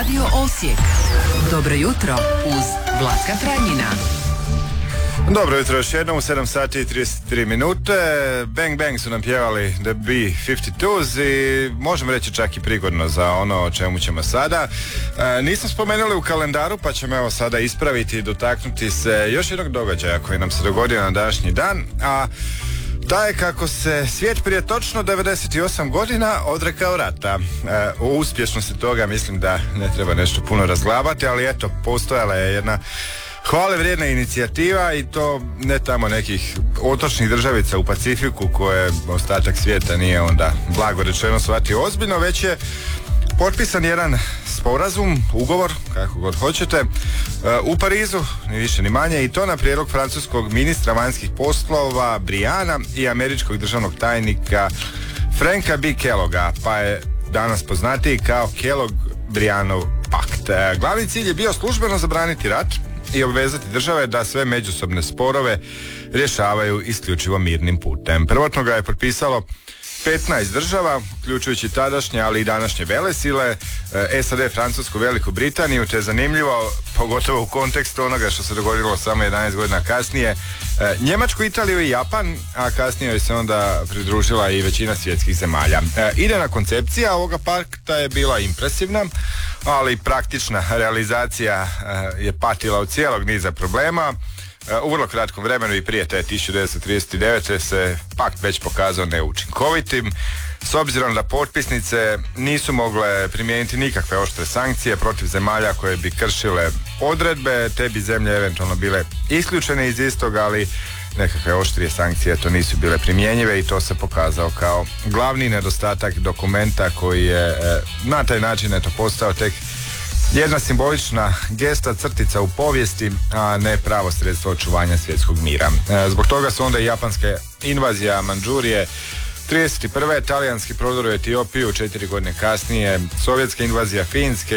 Radio Osijek. Dobro jutro uz Vlatka Franjina. Dobro jutro još jednom u 7 sati i 33 minute. Bang Bang su nam pjevali The B-52s i možemo reći čak i prigodno za ono o čemu ćemo sada. Nismo spomenuli u kalendaru pa ćemo evo sada ispraviti i dotaknuti se još jednog događaja koji nam se dogodio na današnji dan, a taj je kako se svijet prije točno 98 godina odrekao rata. O uspješnosti toga mislim da ne treba nešto puno razglabati, ali eto, postojala je jedna hvale vrijedna inicijativa i to ne tamo nekih otočnih državica u Pacifiku koje ostatak svijeta nije onda blago rečeno shvatio ozbiljno, već je potpisan jedan sporazum, ugovor, kako god hoćete, u Parizu, ni više ni manje, i to na prijedlog francuskog ministra vanjskih poslova Briana i američkog državnog tajnika Franka B. Kelloga, pa je danas poznatiji kao Kellogg-Brianov pakt. Glavni cilj je bio službeno zabraniti rat i obvezati države da sve međusobne sporove rješavaju isključivo mirnim putem. Prvotno ga je potpisalo 15 država, uključujući tadašnje, ali i današnje velesile, SAD, Francusku, Veliku Britaniju, te je zanimljivo, pogotovo u kontekstu onoga što se dogodilo samo 11 godina kasnije, Njemačku, Italiju i Japan, a kasnije joj se onda pridružila i većina svjetskih zemalja. Idejna koncepcija ovoga pakta je bila impresivna, ali praktična realizacija je patila od cijelog niza problema. U vrlo kratkom vremenu i prije te 1939. se pakt već pokazao neučinkovitim, s obzirom da potpisnice nisu mogle primijeniti nikakve oštre sankcije protiv zemalja koje bi kršile odredbe, te bi zemlje eventualno bile isključene iz istog, ali nekakve oštrije sankcije to nisu bile primjenjive i to se pokazao kao glavni nedostatak dokumenta koji je na taj način postao tek jedna simbolična gesta, crtica u povijesti, a ne pravo sredstvo očuvanja svjetskog mira. Zbog toga su onda i japanske invazija Mandžurije 31. talijanski prodor u Etiopiju 4 godine kasnije, sovjetska invazija Finske